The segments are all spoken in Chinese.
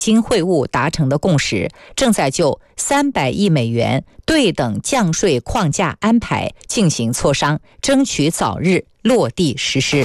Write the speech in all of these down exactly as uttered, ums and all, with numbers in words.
经会晤达成的共识，正在就三百亿美元对等降税框架安排进行磋商，争取早日落地实施。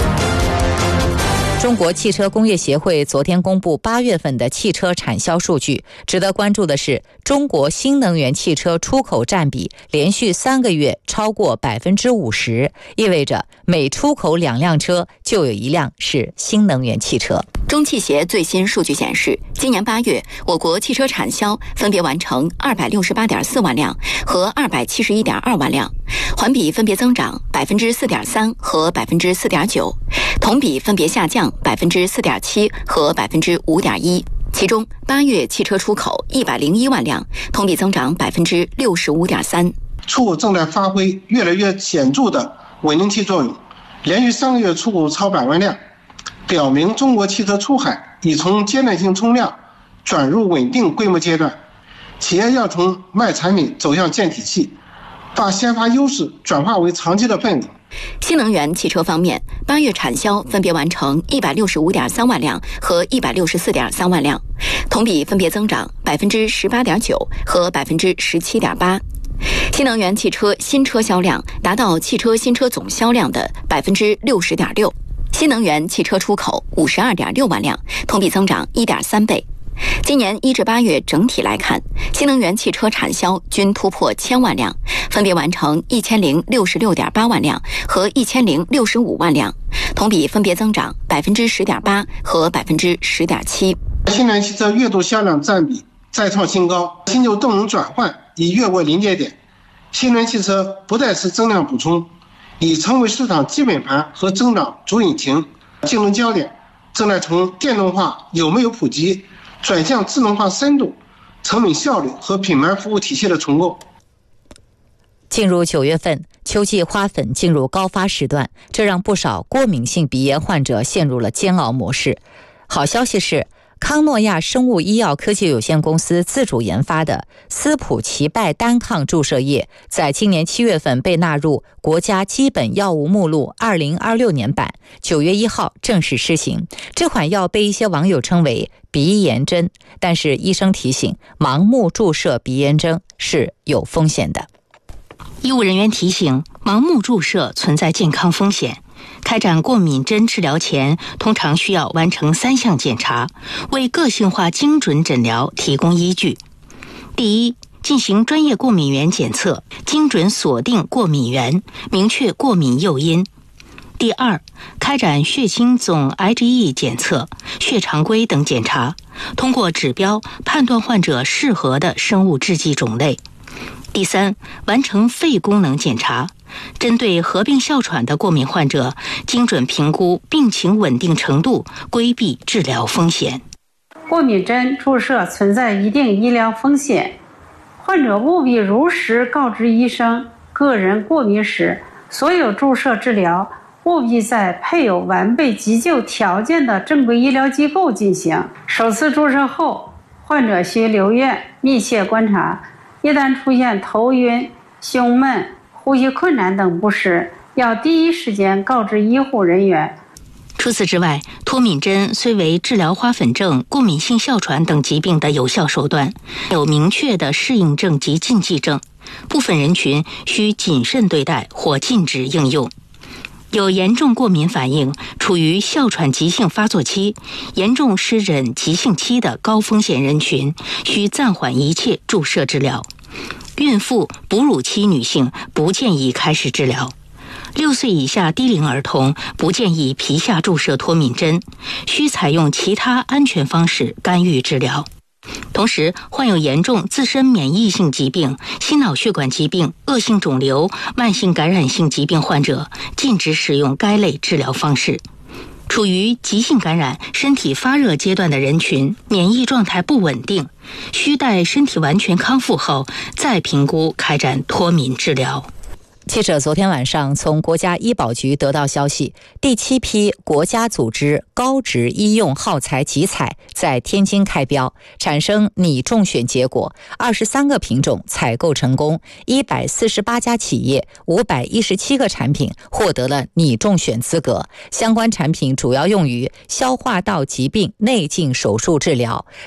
中国汽车工业协会昨天公布八月份的汽车产销数据，值得关注的是，中国新能源汽车出口占比连续三个月超过百分之五十，意味着每出口两辆车就有一辆是新能源汽车。 中汽协最新数据显示，今年八月，我国汽车产销分别完成二百六十八点四万辆和二百七十一点二万辆，环比分别增长百分之四点三和百分之四点九，同比分别下降百分之四点七和百分之五点一。其中，八月汽车出口一百零一万辆，同比增长百分之六十五点三。 出口正在发挥越来越显著的稳定器作用，连续三个月出口超百万辆，表明中国汽车出海已从阶段性冲量转入稳定规模阶段。企业要从卖产品走向建体系，把先发优势转化为长期的份额。 新能源汽车方面，八月产销分别完成一百六十五点三万辆和一百六十四点三万辆，同比分别增长百分之十八点九和百分之十七点八。新能源汽车新车销量达到汽车新车总销量的百分之六十点六。新能源汽车出口五十二点六万辆，同比增长一点三倍。今年一至八月整体来看，新能源汽车产销均突破千万辆，分别完成一千零六十六点八万辆和一千零六十五万辆，同比分别增长百分之十点八和百分之十点七。 新能源汽车月度销量占比再创新高，新旧动能转换已越过临界点。新能源汽车不再是增量补充，已成为市场基本盘和增长主引擎，竞争焦点正在从电动化有没有普及转向智能化深度、成本效率和品牌服务体系的重构。 进入九月份，秋季花粉进入高发时段，这让不少过敏性鼻炎患者陷入了煎熬模式。好消息是，康诺亚生物医药科技有限公司自主研发的斯普齐拜单抗注射液，在今年七月份被纳入国家基本药物目录二零二六年版，九月一号正式施行。这款药被一些网友称为鼻炎针，但是医生提醒，盲目注射鼻炎针是有风险的。 医务人员提醒，盲目注射存在健康风险。开展过敏针治疗前，通常需要完成三项检查，为个性化精准诊疗提供依据。第一，进行专业过敏原检测，精准锁定过敏源，明确过敏诱因。第二，开展血清总 I G E 检测、血常规等检查，通过指标判断患者适合的生物制剂种类。第三，完成肺功能检查，针对合并哮喘的过敏患者，精准评估病情稳定程度，规避治疗风险。 过敏针注射存在一定医疗风险，患者务必如实告知医生个人过敏史，所有注射治疗务必在配有完备急救条件的正规医疗机构进行。首次注射后，患者需留院密切观察，一旦出现头晕、胸闷、呼吸困难等不适，要第一时间告知医护人员。 除此之外，脱敏针虽为治疗花粉症、过敏性哮喘等疾病的有效手段，有明确的适应症及禁忌症，部分人群需谨慎对待或禁止应用。有严重过敏反应、处于哮喘急性发作期、严重湿疹急性期的高风险人群，需暂缓一切注射治疗。孕妇、哺乳期女性不建议开始治疗。六岁以下低龄儿童不建议皮下注射脱敏针，需采用其他安全方式干预治疗。同时，患有严重自身免疫性疾病、心脑血管疾病、恶性肿瘤、慢性感染性疾病患者，禁止使用该类治疗方式。处于急性感染、身体发热阶段的人群，免疫状态不稳定，需待身体完全康复后再评估开展脱敏治疗。 记者昨天晚上从国家医保局得到消息，第七批国家组织高值医用耗材集采在天津开标，产生拟中选结果，二十三个品种采购成功，一百四十八家企业，五百一十七个产品获得了拟中选资格。相关产品主要用于消化道疾病内镜手术治疗。